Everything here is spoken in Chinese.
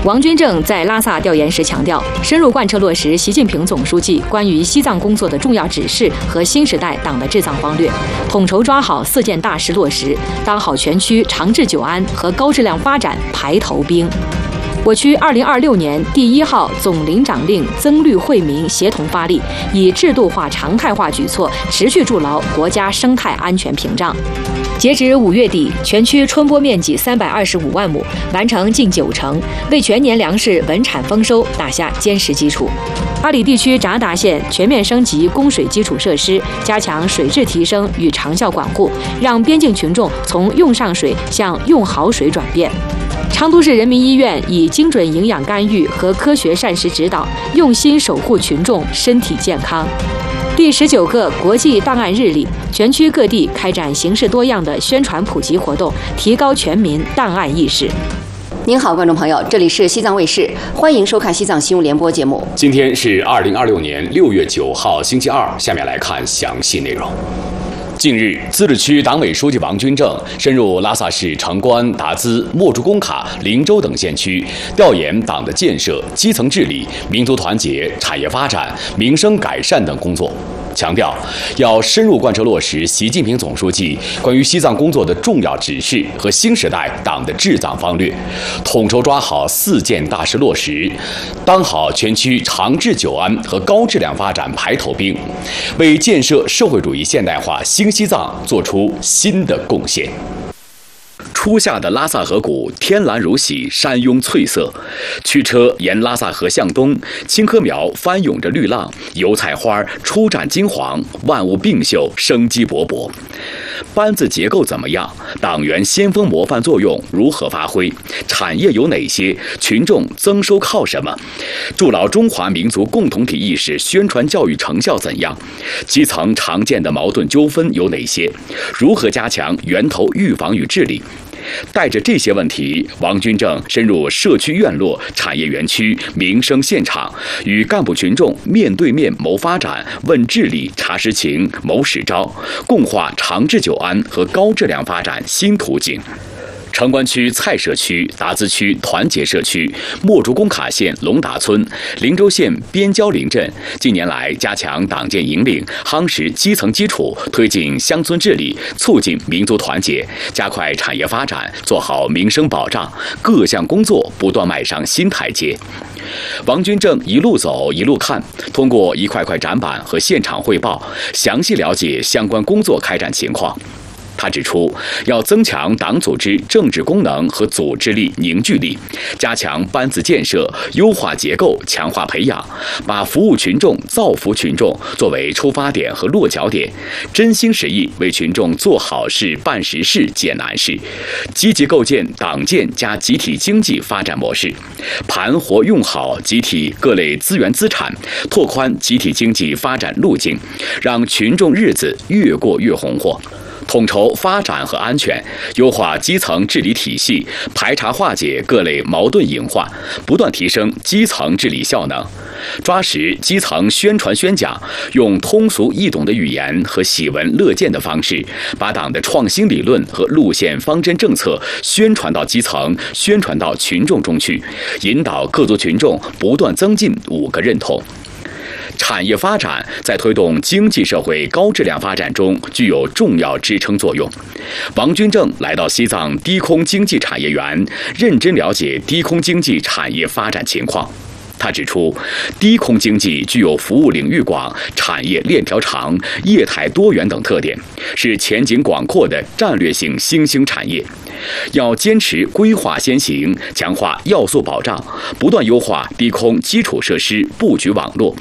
王军正在拉萨调研时强调，深入贯彻落实习近平总书记关于西藏工作的重要指示和新时代党的治藏方略，统筹抓好4件大事落实，当好全区长治久安和高质量发展排头兵。我区2026年第1号总领长令增绿惠民协同发力，以制度化、常态化举措持续筑牢国家生态安全屏障。截至5月底，全区春播面积325万亩，完成近90%，为全年粮食稳产丰收打下坚实基础。阿里地区札达县全面升级供水基础设施，加强水质提升与长效管护，让边境群众从用上水向用好水转变。昌都市人民医院以精准营养干预和科学膳食指导，用心守护群众身体健康。第19个国际档案日里，全区各地开展形式多样的宣传普及活动，提高全民档案意识。 您好，观众朋友，这里是西藏卫视，欢迎收看西藏新闻联播节目。 今天是2026年6月9号，星期二。下面来看详细内容。近日，自治区党委书记王军正深入拉萨市城关、达孜、墨竹工卡、林州等县区，调研党的建设、基层治理、民族团结、产业发展、民生改善等工作，强调要深入贯彻落实习近平总书记关于西藏工作的重要指示和新时代党的治藏方略，统筹抓好4件大事落实，当好全区长治久安和高质量发展排头兵，为建设社会主义现代化新西藏做出新的贡献。初夏的拉萨河谷天蓝如洗，山拥翠色，驱车沿拉萨河向东，青稞苗翻涌着绿浪，油菜花初绽金黄，万物并秀，生机勃勃。班子结构怎么样？党员先锋模范作用如何发挥？产业有哪些？群众增收靠什么？筑牢中华民族共同体意识宣传教育成效怎样？基层常见的矛盾纠纷有哪些？如何加强源头预防与治理？带着这些问题，王军正深入社区院落、产业园区、民生现场，与干部群众面对面谋发展、问治理、查实情、谋实招，共话长治久安和高质量发展新途径。城关区蔡社区、达孜区团结社区、墨竹工卡县龙达村、林州县边郊林镇近年来加强党建引领，夯实基层基础，推进乡村治理，促进民族团结，加快产业发展，做好民生保障，各项工作不断迈上新台阶。王军正一路走一路看，通过一块块展板和现场汇报，详细了解相关工作开展情况。他指出，要增强党组织政治功能和组织力凝聚力，加强班子建设，优化结构，强化培养，把服务群众、造福群众作为出发点和落脚点，真心实意为群众做好事、办实事、解难事，积极构建党建加集体经济发展模式，盘活用好集体各类资源资产，拓宽集体经济发展路径，让群众日子越过越红火。统筹发展和安全，优化基层治理体系，排查化解各类矛盾隐患，不断提升基层治理效能。抓实基层宣传宣讲，用通俗易懂的语言和喜闻乐见的方式，把党的创新理论和路线方针政策宣传到基层，宣传到群众中去，引导各族群众不断增进5个认同。产业发展在推动经济社会高质量发展中具有重要支撑作用。王军正来到西藏低空经济产业园，认真了解低空经济产业发展情况。他指出，低空经济具有服务领域广、产业链条长、业态多元等特点，是前景广阔的战略性新兴产业。要坚持规划先行，强化要素保障，不断优化低空基础设施布局网络，